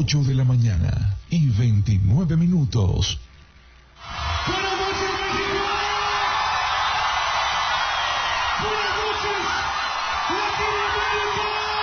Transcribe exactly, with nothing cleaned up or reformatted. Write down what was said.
ocho de la mañana y veintinueve minutos. Buenas noches, México. Buenas noches, Latinoamérica.